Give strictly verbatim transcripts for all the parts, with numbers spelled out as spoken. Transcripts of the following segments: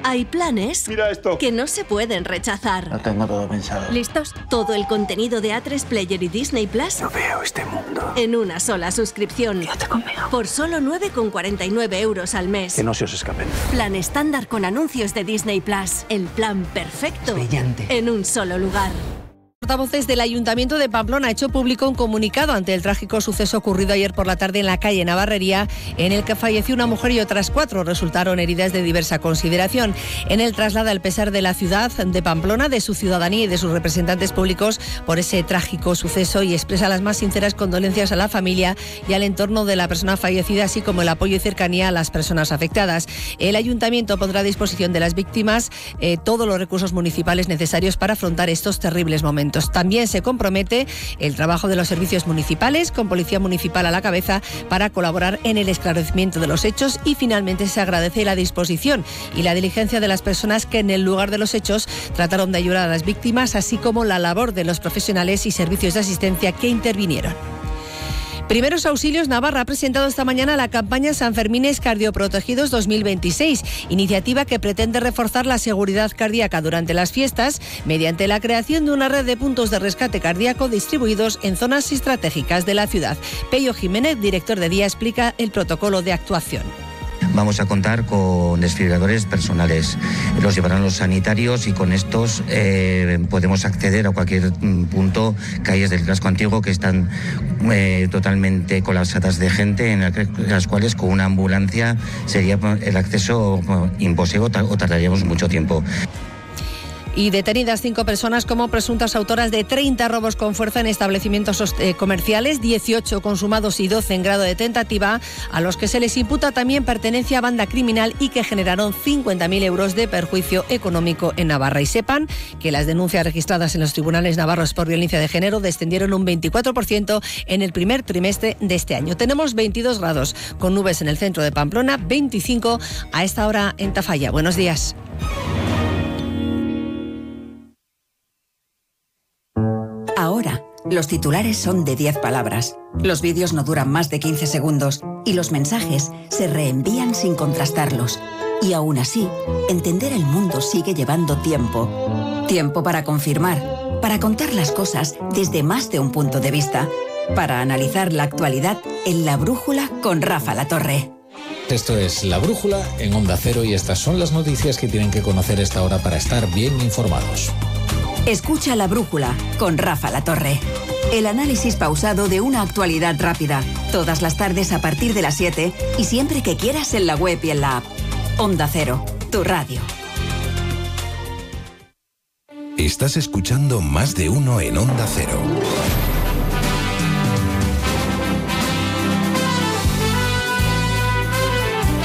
Hay planes Mira esto. que no se pueden rechazar. Lo tengo todo pensado. ¿Listos? Todo el contenido de A tres Player y Disney Plus No veo este mundo. en una sola suscripción. Quédate conmigo. Por solo nueve con cuarenta y nueve euros al mes. Que no se os escapen. Plan estándar con anuncios de Disney Plus. El plan perfecto. Brillante. En un solo lugar. Portavoces del Ayuntamiento de Pamplona ha hecho público un comunicado ante el trágico suceso ocurrido ayer por la tarde en la calle Navarrería, en el que falleció una mujer y otras cuatro resultaron heridas de diversa consideración. En él traslada el pesar de la ciudad de Pamplona, de su ciudadanía y de sus representantes públicos por ese trágico suceso y expresa las más sinceras condolencias a la familia y al entorno de la persona fallecida, así como el apoyo y cercanía a las personas afectadas. El Ayuntamiento pondrá a disposición de las víctimas eh, todos los recursos municipales necesarios para afrontar estos terribles momentos. También se compromete el trabajo de los servicios municipales, con Policía Municipal a la cabeza, para colaborar en el esclarecimiento de los hechos, y finalmente se agradece la disposición y la diligencia de las personas que en el lugar de los hechos trataron de ayudar a las víctimas, así como la labor de los profesionales y servicios de asistencia que intervinieron. Primeros Auxilios Navarra ha presentado esta mañana la campaña Sanfermines Cardioprotegidos dos mil veintiséis, iniciativa que pretende reforzar la seguridad cardíaca durante las fiestas mediante la creación de una red de puntos de rescate cardíaco distribuidos en zonas estratégicas de la ciudad. Pello Jiménez, director de Día, explica el protocolo de actuación. Vamos a contar con desfibriladores personales. Los llevarán los sanitarios y con estos eh, podemos acceder a cualquier punto, calles del casco antiguo que están eh, totalmente colapsadas de gente, en las cuales con una ambulancia sería el acceso imposible o tardaríamos mucho tiempo. Y detenidas cinco personas como presuntas autoras de treinta robos con fuerza en establecimientos eh, comerciales, dieciocho consumados y doce en grado de tentativa, a los que se les imputa también pertenencia a banda criminal y que generaron cincuenta mil euros de perjuicio económico en Navarra. Y sepan que las denuncias registradas en los tribunales navarros por violencia de género descendieron un veinticuatro por ciento en el primer trimestre de este año. Tenemos veintidós grados con nubes en el centro de Pamplona, veinticinco a esta hora en Tafalla. Buenos días. Ahora, los titulares son de diez palabras, los vídeos no duran más de quince segundos y los mensajes se reenvían sin contrastarlos. Y aún así, entender el mundo sigue llevando tiempo. Tiempo para confirmar, para contar las cosas desde más de un punto de vista, para analizar la actualidad en La Brújula con Rafa La Torre. Esto es La Brújula en Onda Cero y estas son las noticias que tienen que conocer a esta hora para estar bien informados. Escucha La Brújula con Rafa La Torre. El análisis pausado de una actualidad rápida. Todas las tardes a partir de las siete y siempre que quieras en la web y en la app. Onda Cero, tu radio. Estás escuchando Más de Uno en Onda Cero.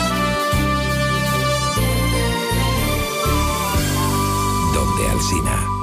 Donde Alsina.